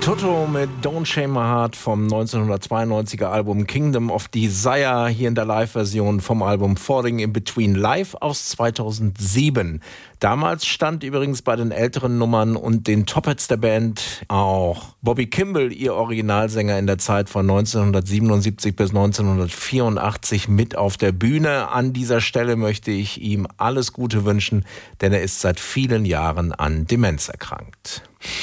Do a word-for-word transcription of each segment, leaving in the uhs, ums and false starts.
Toto mit Don't Shame My Heart vom neunzehnhundertzweiundneunziger Album Kingdom of Desire, hier in der Live-Version vom Album Falling in Between Live aus zweitausendsieben. Damals stand übrigens bei den älteren Nummern und den Top-Hits der Band auch Bobby Kimball, ihr Originalsänger in der Zeit von neunzehnhundertsiebenundsiebzig bis neunzehnhundertvierundachtzig, mit auf der Bühne. An dieser Stelle möchte ich ihm alles Gute wünschen, denn er ist seit vielen Jahren an Demenz erkrankt.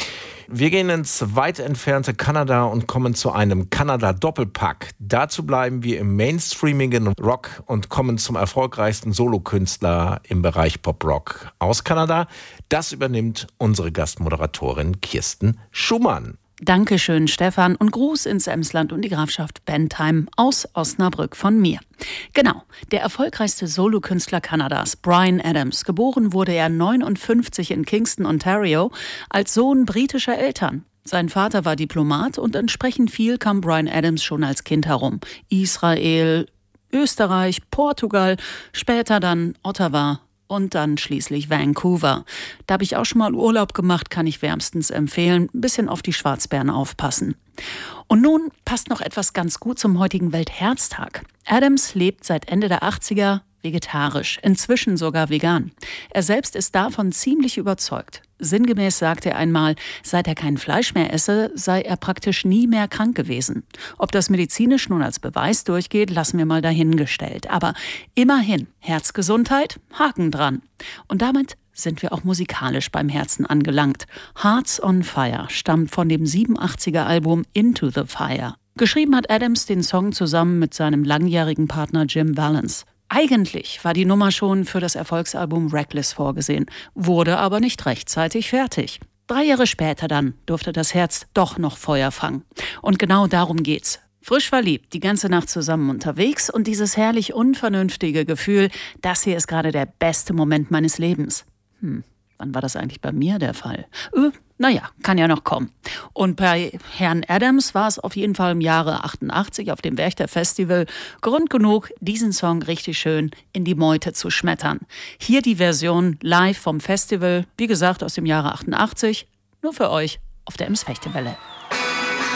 Wir gehen ins weit entfernte Kanada und kommen zu einem Kanada-Doppelpack. Dazu bleiben wir im mainstreamigen Rock und kommen zum erfolgreichsten Solokünstler im Bereich Pop-Rock aus Kanada. Das übernimmt unsere Gastmoderatorin Kirsten Schumann. Dankeschön, Stefan, und Gruß ins Emsland und die Grafschaft Bentheim aus Osnabrück von mir. Genau, der erfolgreichste Solokünstler Kanadas, Bryan Adams. Geboren wurde er neunundfünfzig in Kingston, Ontario, als Sohn britischer Eltern. Sein Vater war Diplomat und entsprechend viel kam Bryan Adams schon als Kind herum. Israel, Österreich, Portugal, später dann Ottawa und dann schließlich Vancouver. Da habe ich auch schon mal Urlaub gemacht, kann ich wärmstens empfehlen. Ein bisschen auf die Schwarzbären aufpassen. Und nun passt noch etwas ganz gut zum heutigen Weltherztag. Adams lebt seit Ende der achtziger vegetarisch, inzwischen sogar vegan. Er selbst ist davon ziemlich überzeugt. Sinngemäß sagte er einmal, seit er kein Fleisch mehr esse, sei er praktisch nie mehr krank gewesen. Ob das medizinisch nun als Beweis durchgeht, lassen wir mal dahingestellt. Aber immerhin, Herzgesundheit, Haken dran. Und damit sind wir auch musikalisch beim Herzen angelangt. Hearts on Fire stammt von dem siebenundachtziger Album Into the Fire. Geschrieben hat Adams den Song zusammen mit seinem langjährigen Partner Jim Vallance. Eigentlich war die Nummer schon für das Erfolgsalbum Reckless vorgesehen, wurde aber nicht rechtzeitig fertig. Drei Jahre später dann durfte das Herz doch noch Feuer fangen. Und genau darum geht's. Frisch verliebt, die ganze Nacht zusammen unterwegs und dieses herrlich unvernünftige Gefühl, das hier ist gerade der beste Moment meines Lebens. Hm, wann war das eigentlich bei mir der Fall? Äh, naja, kann ja noch kommen. Und bei Herrn Adams war es auf jeden Fall im Jahre achtundachtzig auf dem Werchter Festival Grund genug, diesen Song richtig schön in die Meute zu schmettern. Hier die Version live vom Festival, wie gesagt aus dem Jahre achtundachtzig, nur für euch auf der Ems Fechtewelle.